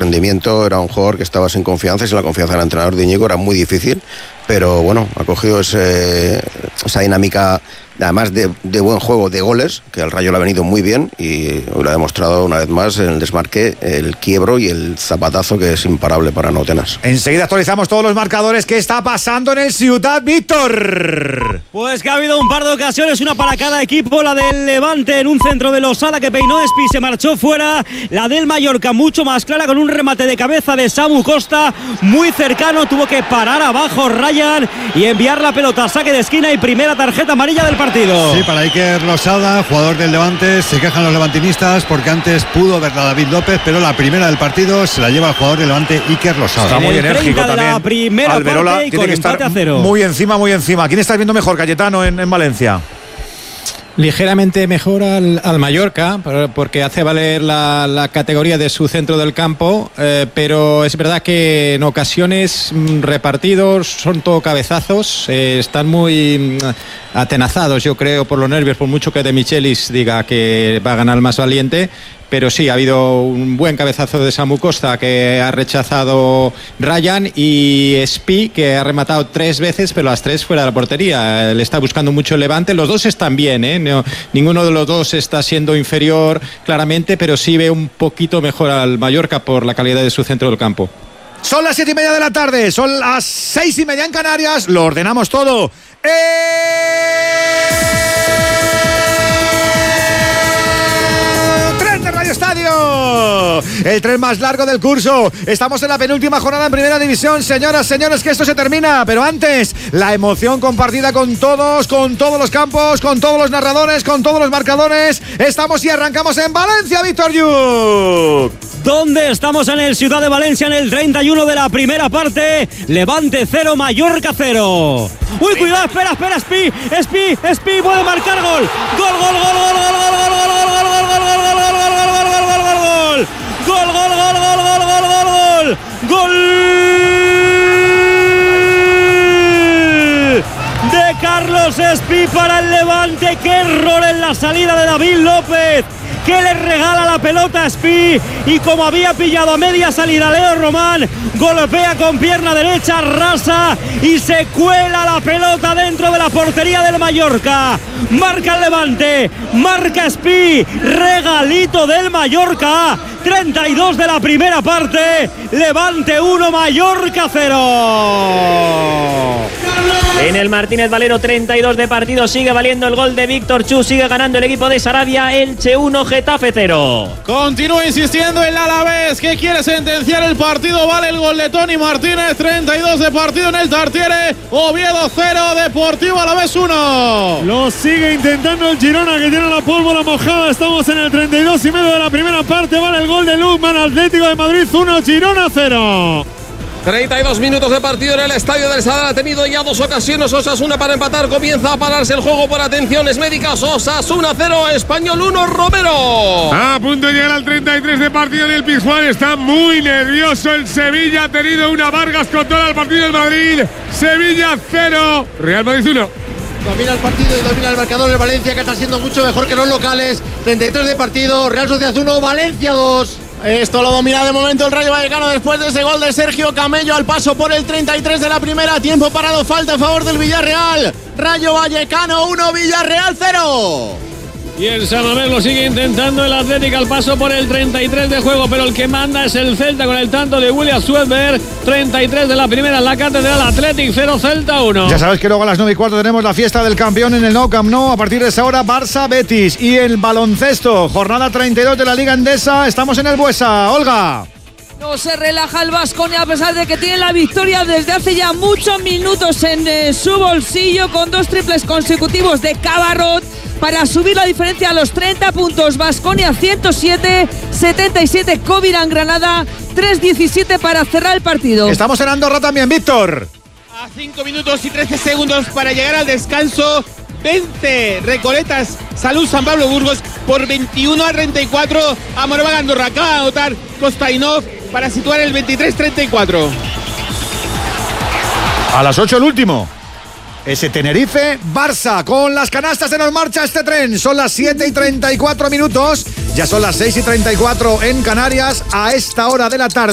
rendimiento, era un jugador que estaba sin confianza, y sin la confianza del entrenador de Íñigo era muy difícil, pero bueno, ha cogido esa dinámica, además de buen juego, de goles, que al Rayo le ha venido muy bien, y lo ha demostrado una vez más en el desmarque, el quiebro y el zapatazo, que es imparable para Notenas. Enseguida actualizamos todos los marcadores. ¿Qué está pasando en el Ciutat, Víctor? Pues que ha habido un par de ocasiones, una para cada equipo. La del Levante en un centro de Losada que peinó Espi, se marchó fuera. La del Mallorca mucho más clara, con un remate de cabeza de Samu Costa muy cercano, tuvo que parar abajo Ryan y enviar la pelota a saque de esquina, y primera tarjeta amarilla del partido. Sí, para Iker Losada, jugador del Levante. Se quejan los levantinistas porque antes pudo verla a David López, pero la primera del partido se la lleva el jugador del Levante, Iker Losada. Está muy enérgico también. La primera Alberola parte, y tiene con que estar 0. muy encima. ¿Quién estás viendo mejor, Cayetano, en Valencia? Ligeramente mejor al Mallorca, porque hace valer la categoría de su centro del campo, pero es verdad que en ocasiones repartidos son todo cabezazos, están muy atenazados, yo creo, por los nervios, por mucho que De Michelis diga que va a ganar el más valiente. Pero sí, ha habido un buen cabezazo de Samu Costa que ha rechazado Ryan, y Espi, que ha rematado 3 veces, pero las 3 fuera de la portería. Le está buscando mucho el Levante. Los dos están bien, No, ninguno de los dos está siendo inferior claramente, pero sí ve un poquito mejor al Mallorca por la calidad de su centro del campo. Son las 7:30 de la tarde, son las 6:30 en Canarias. Lo ordenamos todo. Estadio, el tren más largo del curso. Estamos en la penúltima jornada en Primera División, señoras, señores, que esto se termina, pero antes la emoción compartida con todos los campos, con todos los narradores, con todos los marcadores. Estamos y arrancamos en Valencia, Víctor Lluc. ¿Dónde estamos? En el Ciudad de Valencia, en el 31 de la primera parte. Levante 0, Mallorca 0. Uy, cuidado, espera, Espi puede marcar gol. Gol de Carlos Espi para el Levante. Qué error en la salida de David López, que le regala la pelota a Espi, y como había pillado a media salida Leo Román, golpea con pierna derecha, rasa y se cuela la pelota dentro de la portería del Mallorca. Marca el Levante, marca Espi, regalito del Mallorca. 32 de la primera parte, Levante 1, Mallorca 0. En el Martínez Valero, 32 de partido, sigue valiendo el gol de Víctor Chu, sigue ganando el equipo de Sarabia. Elche 1, Getafe 0. Continúa insistiendo el Alavés, que quiere sentenciar el partido. Vale el gol de Toni Martínez. 32 de partido en el Tartiere. Oviedo 0, Deportivo Alavés 1. Lo sigue intentando el Girona, que tiene la pólvora mojada. Estamos en el 32,5 de la primera parte. Vale el gol de Lukman. Atlético de Madrid 1, Girona 0. 32 minutos de partido en el estadio del Sadar. Ha tenido ya 2 ocasiones Osasuna para empatar. Comienza a pararse el juego por atenciones médicas. Osasuna 0, Español 1, Romero. A punto de llegar al 33 de partido en el Pizjuán. Está muy nervioso el Sevilla. Ha tenido una Vargas controla el partido del Madrid. Sevilla 0, Real Madrid 1. Domina el partido y domina el marcador el Valencia, que está siendo mucho mejor que los locales. 33 de partido, Real Sociedad 1, Valencia 2. Esto lo domina de momento el Rayo Vallecano después de ese gol de Sergio Camello al paso por el 33 de la primera. Tiempo parado, falta a favor del Villarreal. Rayo Vallecano 1, Villarreal 0. Y el San Mamés lo sigue intentando el Atlético al paso por el 33 de juego, pero el que manda es el Celta con el tanto de William Swedberg. 33 de la primera en la Catedral. Athletic 0, Celta 1. Ya sabes que luego a las 9:15 tenemos la fiesta del campeón en el Nou Camp Nou. A partir de esa hora, Barça-Betis. Y el baloncesto, jornada 32 de la Liga Endesa. Estamos en el Buesa. Olga. No se relaja el Baskonia a pesar de que tiene la victoria desde hace ya muchos minutos en su bolsillo, con 2 triples consecutivos de Cabarrot para subir la diferencia a los 30 puntos. Baskonia 107-77, Covirán Granada 3-17 para cerrar el partido. Estamos en Andorra también, Víctor. A 5 minutos y 13 segundos para llegar al descanso. Vence Recoletas Salud San Pablo Burgos por 21-34 a Moraván Andorra. Acaba de anotar Kostainov para situar el 23-34. A las 8 el último. Ese Tenerife-Barça con las canastas en marcha este tren. Son las 7:34 minutos. Ya son las 6:34 en Canarias a esta hora de la tarde.